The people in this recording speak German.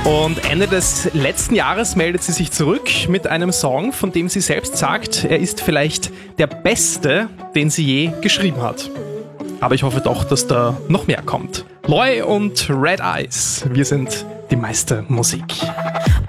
Und Ende des letzten Jahres meldet sie sich zurück mit einem Song, von dem sie selbst sagt, er ist vielleicht der beste, den sie je geschrieben hat. Aber ich hoffe doch, dass da noch mehr kommt. Loi und Red Eyes, wir sind die meiste Musik.